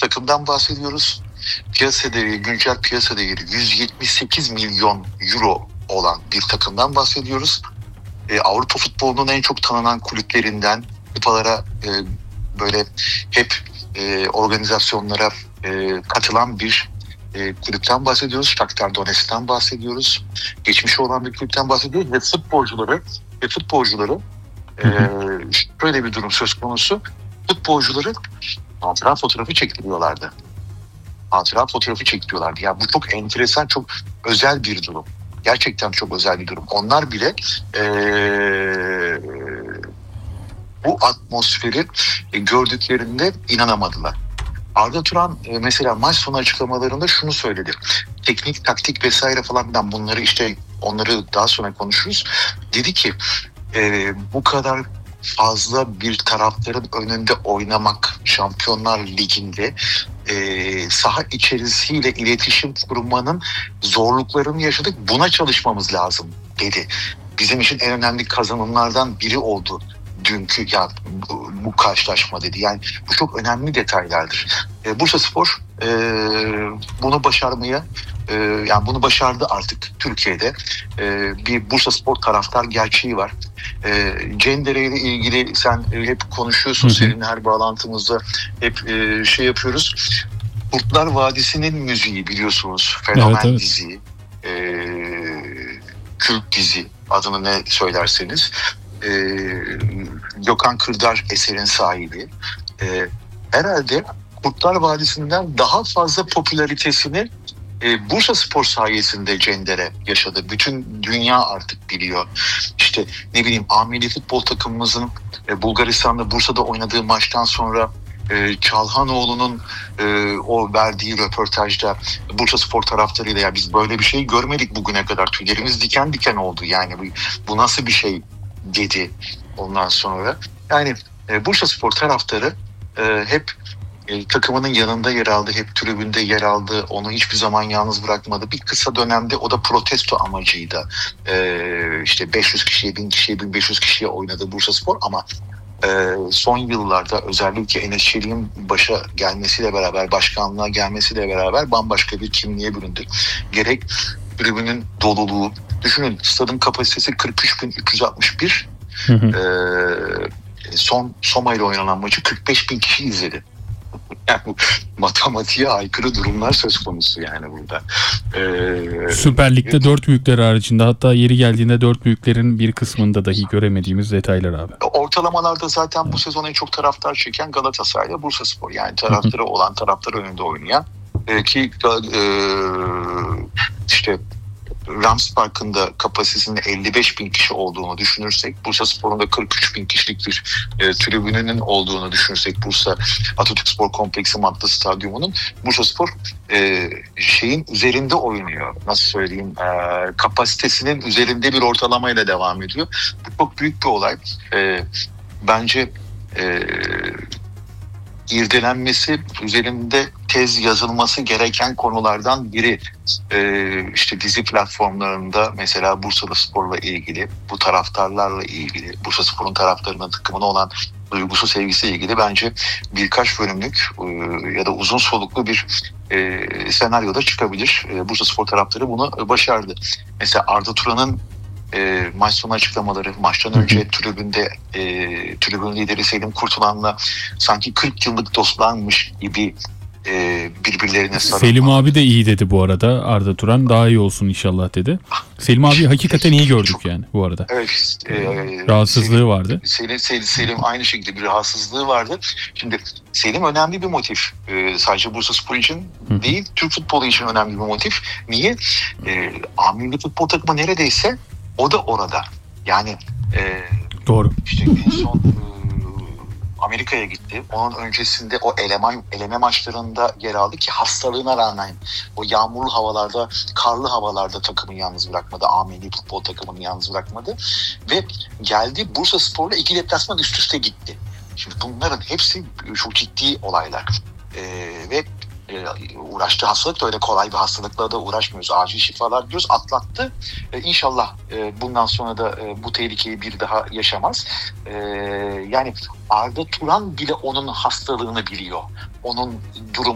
takımdan bahsediyoruz. Piyasa değeri, güncel piyasa değeri 178 milyon euro olan bir takımdan bahsediyoruz. Avrupa futbolunun en çok tanınan kulüplerinden, kupalara böyle hep organizasyonlara katılan bir kulüpten bahsediyoruz. Shakhtar Donetsk'ten bahsediyoruz. Geçmişi olan bir kulüpten bahsediyoruz ve futbolcuları şöyle bir durum söz konusu. Futbolcuları hatıra fotoğrafı çektiriyorlardı. Yani bu çok enteresan, çok özel bir durum. Gerçekten çok özel bir durum. Onlar bile bu atmosferi gördüklerinde inanamadılar. Arda Turan mesela maç sonu açıklamalarında şunu söyledi. Teknik, taktik vesaire falan, bunları onları daha sonra konuşuruz. Dedi ki bu kadar fazla bir taraftarın önünde oynamak Şampiyonlar Ligi'nde saha içerisiyle iletişim kurmanın zorluklarını yaşadık. Buna çalışmamız lazım dedi. Bizim için en önemli kazanımlardan biri oldu dünkü bu karşılaşma dedi. Yani bu çok önemli detaylardır. Bursaspor bunu başarmaya bunu başardı artık Türkiye'de. Bir Bursaspor taraftar gerçeği var. Cendere ile ilgili sen hep konuşuyorsun. Seninle her bağlantımızda hep yapıyoruz. Kurtlar Vadisi'nin müziği biliyorsunuz. Fenomen evet. dizi. Kült dizi adını ne söylerseniz. Gökhan Kırdar eserin sahibi. Herhalde Kurtlar Vadisi'nden daha fazla popülaritesini Bursaspor sayesinde Cendere yaşadı. Bütün dünya artık biliyor. İşte ne bileyim, A milli futbol takımımızın Bulgaristan'da Bursa'da oynadığı maçtan sonra Çalhanoğlu'nun o verdiği röportajda Bursaspor taraftarıyla ya biz böyle bir şey görmedik bugüne kadar. Tüylerimiz diken diken oldu. Yani bu nasıl bir şey dedi ondan sonra. Yani Bursaspor taraftarı hep takımının yanında yer aldı, hep tribünde yer aldı. Onu hiçbir zaman yalnız bırakmadı. Bir kısa dönemde o da protesto amacıydı. 500 kişiye, 1000 kişiye, 1500 kişiye oynadı Bursaspor ama son yıllarda özellikle Enes Çelik'in başa gelmesiyle beraber, başkanlığa gelmesiyle beraber bambaşka bir kimliğe büründü. Gerek tribünün doluluğu, düşünün stadın kapasitesi 43.361. Son Soma ile oynanan maçı 45.000 kişi izledi. Yani bu matematiğe aykırı durumlar söz konusu yani burada. Süper Lig'de 4 büyükler haricinde, hatta yeri geldiğinde 4 büyüklerin bir kısmında dahi göremediğimiz detaylar abi. Ortalamalarda zaten bu sezon en çok taraftar çeken Galatasaray ile Bursaspor. Yani taraftarı olan, taraftar önünde oynayan ki Rams Parkı'nda kapasitesinin 55.000 kişi olduğunu düşünürsek, Bursaspor'un da 43.000 kişilik bir tribününün olduğunu düşünürsek, Bursa Atatürk Spor Kompleksi Malatya Stadyumu'nun, Bursaspor şeyin üzerinde oynuyor. Nasıl söyleyeyim? Kapasitesinin üzerinde bir ortalamayla devam ediyor. Bu çok büyük bir olay. Bence irdelenmesi, üzerinde tez yazılması gereken konulardan biri. Dizi platformlarında mesela Bursaspor'la ilgili, bu taraftarlarla ilgili, Bursaspor'un taraftarının takımına olan duygusu, sevgisiyle ilgili bence birkaç bölümlük ya da uzun soluklu bir senaryoda çıkabilir. Bursaspor taraftarı bunu başardı. Mesela Arda Turan'ın maç sonu açıklamaları, maçtan önce tribün lideri Selim Kurtulan'la sanki 40 yıllık dostlarmış gibi birbirlerine sarılma. Selim abi de iyi dedi bu arada. Arda Turan daha iyi olsun inşallah dedi. Selim abi hakikaten iyi gördük yani bu arada. Evet. Rahatsızlığı vardı. Selim aynı şekilde bir rahatsızlığı vardı. Şimdi Selim önemli bir motif. Sadece Bursaspor için değil, Türk futbolu için önemli bir motif. Niye? A milli futbol takımı neredeyse o da orada. Yani doğru. En son Amerika'ya gitti. Onun öncesinde o eleme maçlarında yer aldı ki hastalığına rağmen o yağmurlu havalarda, karlı havalarda takımı yalnız bırakmadı. A milli futbol takımını yalnız bırakmadı. Ve geldi Bursaspor'la 2 deplasman üst üste gitti. Şimdi bunların hepsi çok ciddi olaylar. Ve uğraştığı hastalık da öyle kolay bir hastalıkla da uğraşmıyoruz. Acil şifalar diyoruz. Atlattı. İnşallah bundan sonra da bu tehlikeyi bir daha yaşamaz. Yani Arda Turan bile onun hastalığını biliyor. Onun durumu